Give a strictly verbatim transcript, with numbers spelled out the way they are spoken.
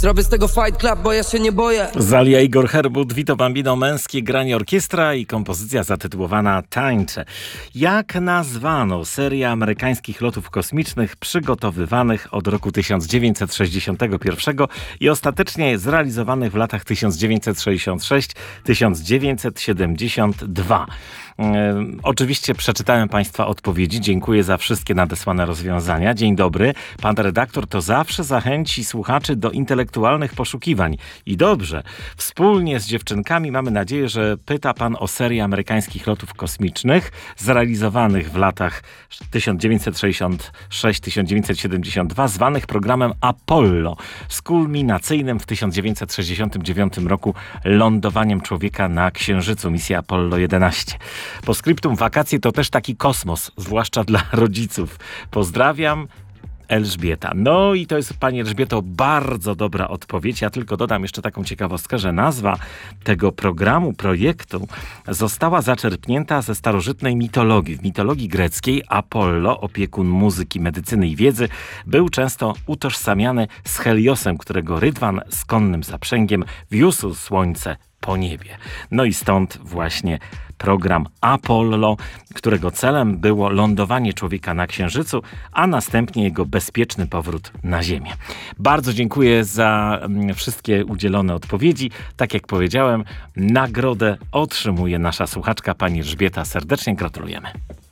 Zrobię z tego Fight Club, bo ja się nie boję. Zalia Igor Herbut, Vito Bambino, męskie granie orkiestra i kompozycja zatytułowana Tańcze. Jak nazwano serię amerykańskich lotów kosmicznych przygotowywanych od roku tysiąc dziewięćset sześćdziesiątego pierwszego i ostatecznie zrealizowanych w latach tysiąc dziewięćset sześćdziesiąt sześć do tysiąc dziewięćset siedemdziesiąt dwa? E, oczywiście przeczytałem Państwa odpowiedzi. Dziękuję za wszystkie nadesłane rozwiązania. Dzień dobry. Pan redaktor to zawsze zachęci słuchaczy do intelektualnych poszukiwań. I dobrze. Wspólnie z dziewczynkami mamy nadzieję, że pyta Pan o serię amerykańskich lotów kosmicznych zrealizowanych w latach tysiąc dziewięćset sześćdziesiąt sześć do tysiąc dziewięćset siedemdziesiąt dwa, zwanych programem Apollo, z kulminacyjnym w tysiąc dziewięćset sześćdziesiątym dziewiątym roku lądowaniem człowieka na Księżycu, misja Apollo jedenaście. Po skryptum, wakacje to też taki kosmos, zwłaszcza dla rodziców. Pozdrawiam, Elżbieta. No i to jest, Pani Elżbieto, bardzo dobra odpowiedź. Ja tylko dodam jeszcze taką ciekawostkę, że nazwa tego programu, projektu została zaczerpnięta ze starożytnej mitologii. W mitologii greckiej Apollo, opiekun muzyki, medycyny i wiedzy, był często utożsamiany z Heliosem, którego rydwan z konnym zaprzęgiem wiózł słońce po niebie. No i stąd właśnie program Apollo, którego celem było lądowanie człowieka na Księżycu, a następnie jego bezpieczny powrót na Ziemię. Bardzo dziękuję za wszystkie udzielone odpowiedzi. Tak jak powiedziałem, nagrodę otrzymuje nasza słuchaczka, pani Elżbieta. Serdecznie gratulujemy.